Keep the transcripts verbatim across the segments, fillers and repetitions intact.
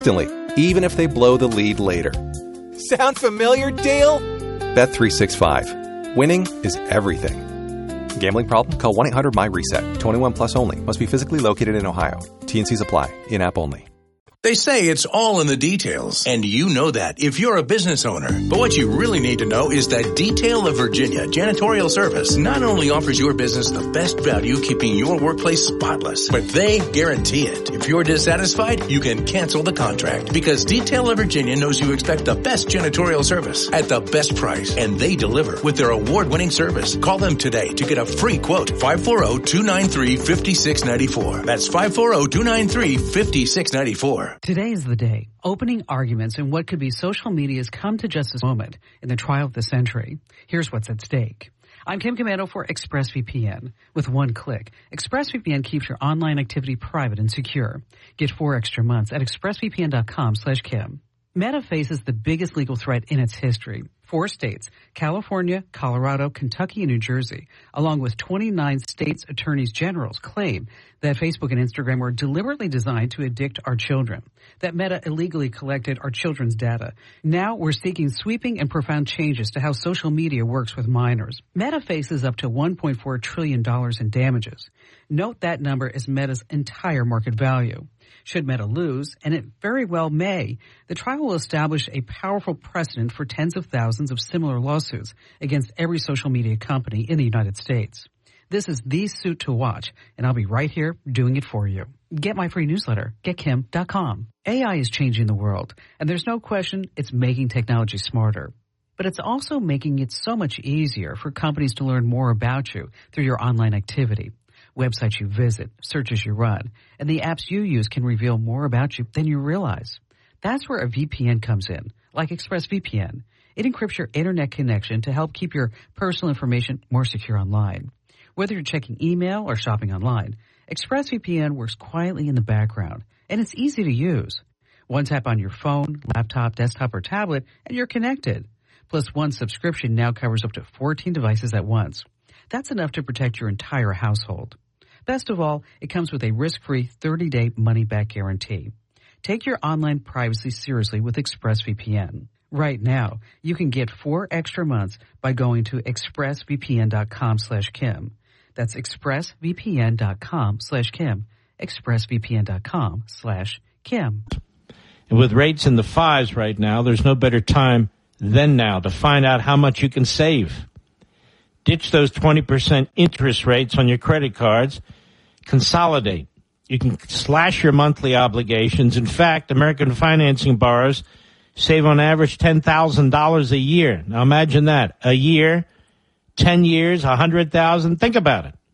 instantly, even if they blow the lead later. Sound familiar, Dale? Bet three sixty-five. Winning is everything. Gambling problem? Call one eight hundred my reset. twenty-one plus only. Must be physically located in Ohio. T and C's apply. In-app only. They say it's all in the details, and you know that if you're a business owner. But what you really need to know is that Detail of Virginia Janitorial Service not only offers your business the best value keeping your workplace spotless, but they guarantee it. If you're dissatisfied, you can cancel the contract because Detail of Virginia knows you expect the best janitorial service at the best price, and they deliver with their award-winning service. Call them today to get a free quote. five four zero, two nine three, five six nine four. That's five four zero, two nine three, five six nine four. Today is the day. Opening arguments in what could be social media's come to justice moment in the trial of the century. Here's what's at stake. I'm Kim Commando for ExpressVPN. With one click, ExpressVPN keeps your online activity private and secure. Get four extra months at expressvpn.com slash Kim. Meta faces the biggest legal threat in its history. Four states, California, Colorado, Kentucky, and New Jersey, along with twenty-nine states' attorneys generals, claim that Facebook and Instagram were deliberately designed to addict our children, that Meta illegally collected our children's data. Now we're seeking sweeping and profound changes to how social media works with minors. Meta faces up to one point four trillion dollars in damages. Note that number is Meta's entire market value. Should Meta lose, and it very well may, the trial will establish a powerful precedent for tens of thousands of similar lawsuits against every social media company in the United States. This is the suit to watch, and I'll be right here doing it for you. Get my free newsletter, get kim dot com. A I is changing the world, and there's no question it's making technology smarter. But it's also making it so much easier for companies to learn more about you through your online activity. Websites you visit, searches you run, and the apps you use can reveal more about you than you realize. That's where a V P N comes in, like ExpressVPN. It encrypts your internet connection to help keep your personal information more secure online. Whether you're checking email or shopping online, ExpressVPN works quietly in the background, and it's easy to use. One tap on your phone, laptop, desktop, or tablet, and you're connected. Plus, one subscription now covers up to fourteen devices at once. That's enough to protect your entire household. Best of all, it comes with a risk-free thirty-day money-back guarantee. Take your online privacy seriously with ExpressVPN. Right now, you can get four extra months by going to expressvpn.com slash Kim. That's expressvpn.com slash Kim. expressvpn.com slash Kim. And with rates in the fives right now, there's no better time than now to find out how much you can save. Ditch those twenty percent interest rates on your credit cards. Consolidate. You can slash your monthly obligations. In fact, American Financing borrowers save on average ten thousand dollars a year. Now imagine that. A year, ten years, one hundred thousand dollars. Think about it.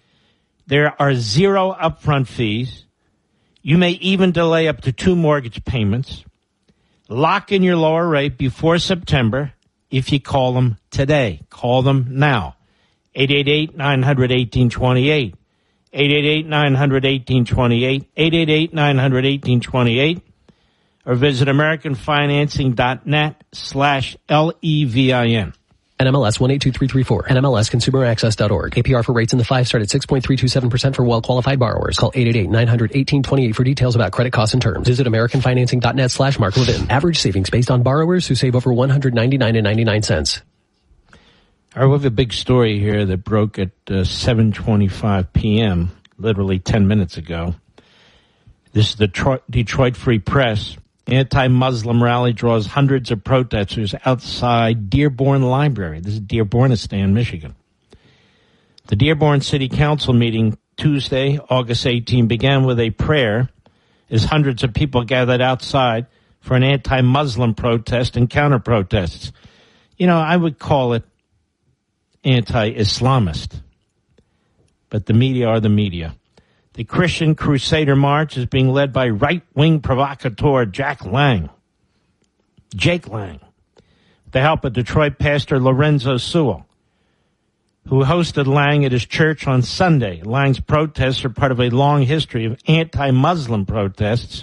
There are zero upfront fees. You may even delay up to two mortgage payments. Lock in your lower rate before September if you call them today. Call them now. eight eight eight, nine hundred, eighteen twenty-eight. eight eight eight, nine hundred, eighteen twenty-eight. eight eight eight, nine hundred, eighteen twenty-eight. Or visit americanfinancing.net slash L-E-V-I-N. N M L S one eight two three three four. N M L S consumer access dot org. A P R for rates in the five start at six point three two seven percent for well-qualified borrowers. Call eight eight eight, nine hundred, eighteen twenty-eight for details about credit costs and terms. Visit americanfinancing.net slash Mark Levin. Average savings based on borrowers who save over one hundred ninety-nine dollars and ninety-nine cents. All right, we have a big story here that broke at uh, seven twenty-five p.m., literally ten minutes ago. This is the Tro- Detroit Free Press. Anti-Muslim rally draws hundreds of protesters outside Dearborn Library. This is Dearbornistan, Michigan. The Dearborn City Council meeting Tuesday, August eighteenth, began with a prayer as hundreds of people gathered outside for an anti-Muslim protest and counter-protests. You know, I would call it anti-Islamist, but the media are the media. The Christian Crusader March is being led by right-wing provocateur Jack Lang. Jake Lang. With the help of Detroit pastor Lorenzo Sewell, who hosted Lang at his church on Sunday. Lang's protests are part of a long history of anti-Muslim protests.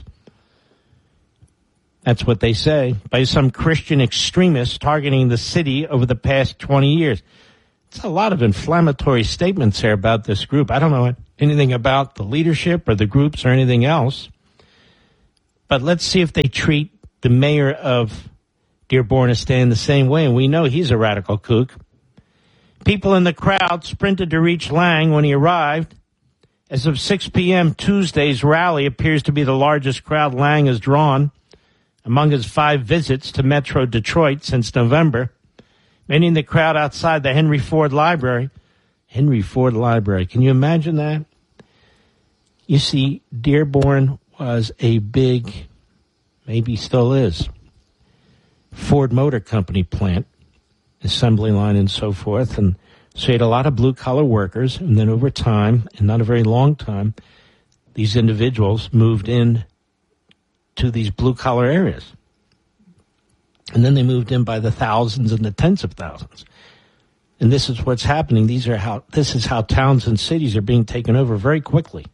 That's what they say, by some Christian extremists targeting the city over the past twenty years. It's a lot of inflammatory statements here about this group. I don't know anything about the leadership or the groups or anything else. but let's see if they treat the mayor of Dearbornistan the same way, and we know he's a radical kook. People in the crowd sprinted to reach Lang when he arrived. As of six p.m. Tuesday's rally appears to be the largest crowd Lang has drawn among his five visits to Metro Detroit since November. Many in the crowd outside the Henry Ford Library. Henry Ford Library. Can you imagine that? You see, Dearborn was a big, maybe still is, Ford Motor Company plant, assembly line and so forth. And so you had a lot of blue-collar workers, and then over time, and not a very long time, these individuals moved in to these blue-collar areas. And then they moved in by the thousands and the tens of thousands. And this is what's happening. These are how, this is how towns and cities are being taken over very quickly.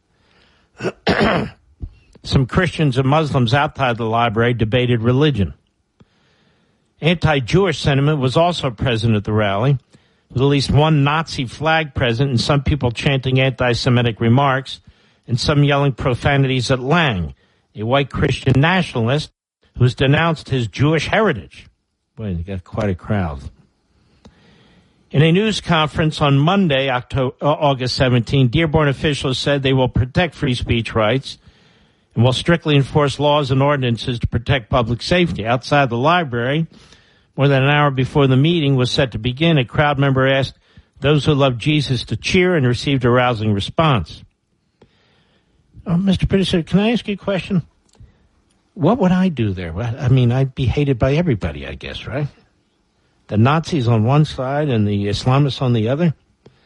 Some Christians and Muslims outside the library debated religion. Anti-Jewish sentiment was also present at the rally, with at least one Nazi flag present and some people chanting anti-Semitic remarks and some yelling profanities at Lang, a white Christian nationalist who's denounced his Jewish heritage. Boy, you got quite a crowd. In a news conference on Monday, October, August seventeenth, Dearborn officials said they will protect free speech rights and will strictly enforce laws and ordinances to protect public safety. Outside the library, more than an hour before the meeting was set to begin, a crowd member asked those who love Jesus to cheer and received a rousing response. Oh, Mister Producer, can I ask you a question? What would I do there? I mean, I'd be hated by everybody, I guess, right? The Nazis on one side and the Islamists on the other?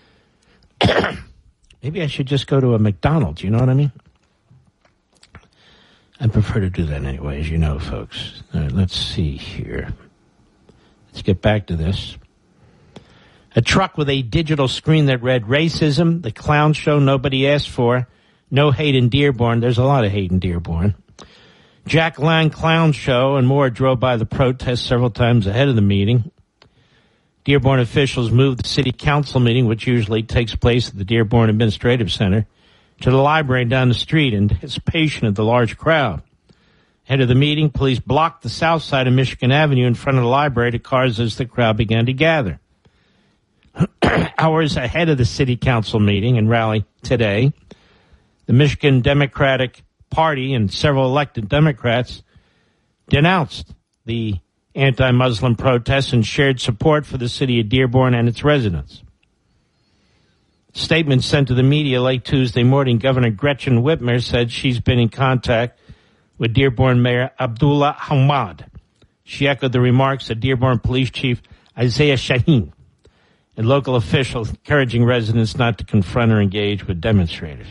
Maybe I should just go to a McDonald's, you know what I mean? I prefer to do that anyway, as you know, folks. All right, let's see here. Let's get back to this. A truck with a digital screen that read racism, the clown show nobody asked for, no hate in Dearborn. There's a lot of hate in Dearborn. Jack Lang clown show and more drove by the protest several times ahead of the meeting. Dearborn officials moved the city council meeting, which usually takes place at the Dearborn Administrative Center, to the library down the street in anticipation of the large crowd. Ahead of the meeting, police blocked the south side of Michigan Avenue in front of the library to cars as the crowd began to gather. Hours ahead of the city council meeting and rally today, the Michigan Democratic Party and several elected Democrats denounced the anti-Muslim protests and shared support for the city of Dearborn and its residents. Statement sent to the media late Tuesday morning, Governor Gretchen Whitmer said she's been in contact with Dearborn Mayor Abdullah Hamad. She echoed the remarks of Dearborn Police Chief Isaiah Shaheen and local officials encouraging residents not to confront or engage with demonstrators.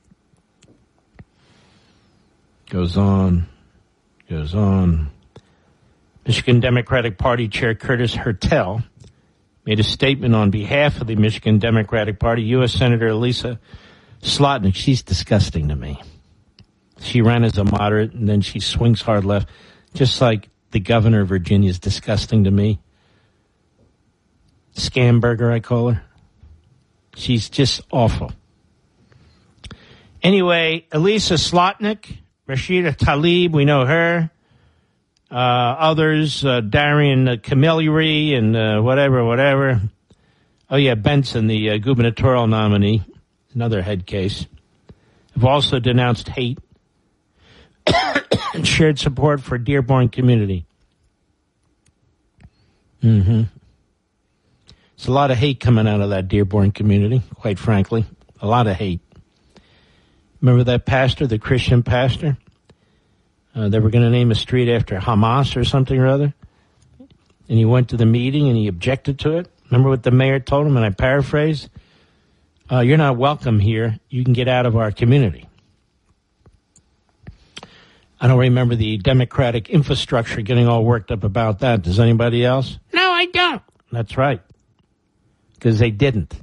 Goes on, goes on. Michigan Democratic Party Chair Curtis Hertel made a statement on behalf of the Michigan Democratic Party. U S Senator Elisa Slotnick, she's disgusting to me. She ran as a moderate, and then she swings hard left, just like the governor of Virginia is disgusting to me. Scamburger, I call her. She's just awful. Anyway, Elisa Slotnick, Rashida Tlaib, we know her. Uh, others, uh, Darian uh, Camilleri and uh, whatever, whatever. Oh, yeah, Benson, the uh, gubernatorial nominee, another head case, have also denounced hate and shared support for Dearborn community. Mm-hmm. It's a lot of hate coming out of that Dearborn community, quite frankly. A lot of hate. Remember that pastor, the Christian pastor? Uh, they were going to name a street after Hamas or something or other. And he went to the meeting and he objected to it. Remember what the mayor told him, and I paraphrase? Uh, you're not welcome here. You can get out of our community. I don't remember the Democratic infrastructure getting all worked up about that. Does anybody else? No, I don't. That's right. Because they didn't.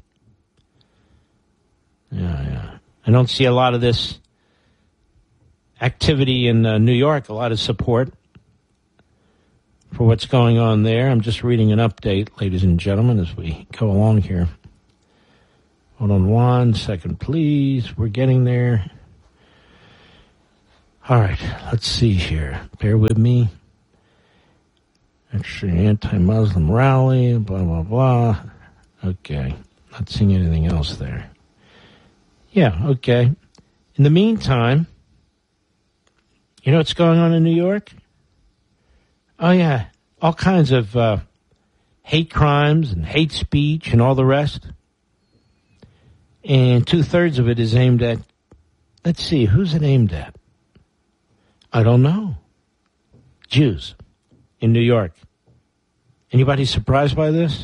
Yeah, yeah. I don't see a lot of this activity in uh, New York, a lot of support for what's going on there. I'm just reading an update, ladies and gentlemen, as we go along here. Hold on one second, please. We're getting there. All right, let's see here. Bear with me. Actually, anti-Muslim rally, blah, blah, blah. Okay, not seeing anything else there. Yeah, okay. In the meantime, you know what's going on in New York? Oh, yeah, all kinds of uh, hate crimes and hate speech and all the rest. And two-thirds of it is aimed at, let's see, who's it aimed at? I don't know. Jews in New York. Anybody surprised by this?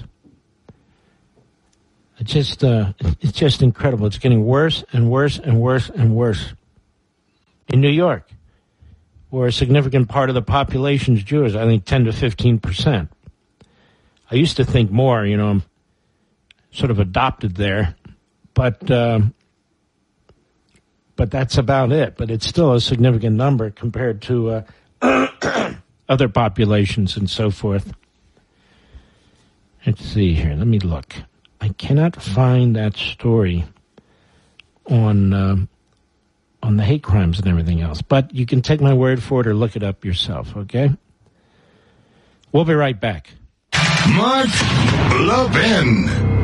It's just, uh, it's just incredible. It's getting worse and worse and worse and worse. In New York, where a significant part of the population is Jewish, I think ten to fifteen percent. I used to think more, you know, I'm sort of adopted there, but, um, but that's about it. But it's still a significant number compared to uh, other populations and so forth. Let's see here. Let me look. I cannot find that story on uh, on the hate crimes and everything else. But you can take my word for it or look it up yourself, okay? We'll be right back. Mark Levin.